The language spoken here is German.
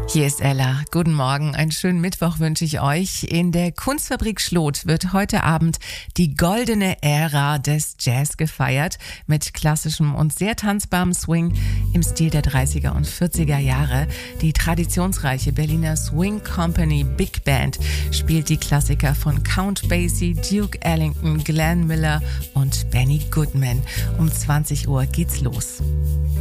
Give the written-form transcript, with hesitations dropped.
Hier ist Ella. Guten Morgen, einen schönen Mittwoch wünsche ich euch. In der Kunstfabrik Schloth wird heute Abend die goldene Ära des Jazz gefeiert mit klassischem und sehr tanzbarem Swing im Stil der 30er und 40er Jahre. Die traditionsreiche Berliner Swing Company Big Band spielt die Klassiker von Count Basie, Duke Ellington, Glenn Miller und Benny Goodman. Um 20 Uhr geht's los.